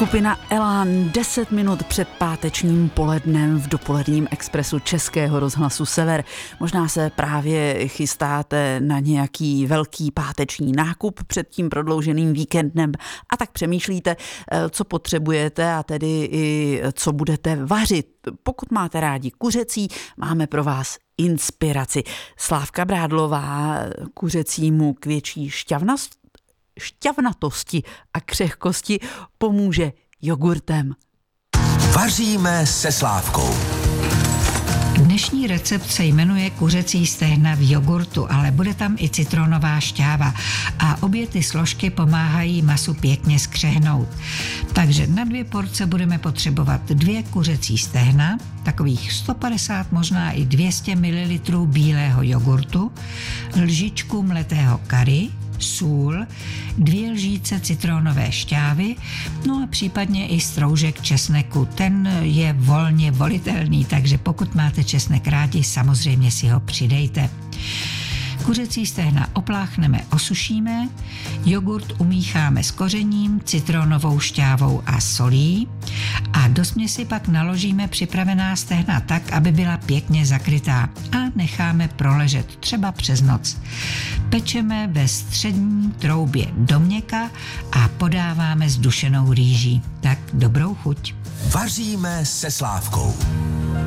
Skupina Elán 10 minut před pátečním polednem v dopoledním expresu Českého rozhlasu Sever. Možná se právě chystáte na nějaký velký páteční nákup před tím prodlouženým víkendem a tak přemýšlíte, co potřebujete a tedy i co budete vařit. Pokud máte rádi kuřecí, máme pro vás inspiraci. Slávka Brádlová kuřecímu k větší šťavnatosti a křehkosti pomůže jogurtem. Vaříme se Slávkou. Dnešní recept se jmenuje kuřecí stehna v jogurtu, ale bude tam i citronová šťáva a obě ty složky pomáhají masu pěkně skřehnout. Takže na 2 porce budeme potřebovat 2 kuřecí stehna, takových 150, možná i 200 ml bílého jogurtu, lžičku mletého kari, sůl, 2 lžíce citronové šťávy, no a případně i stroužek česneku. Ten je volně volitelný, takže pokud máte česnek rádi, samozřejmě si ho přidejte. Kuřecí stehna opláchneme, osušíme, jogurt umícháme s kořením, citronovou šťávou a solí a do směsi pak naložíme připravená stehna tak, aby byla pěkně zakrytá a necháme proležet třeba přes noc. Pečeme ve střední troubě do měka a podáváme s dušenou rýží. Tak dobrou chuť. Vaříme se Slávkou.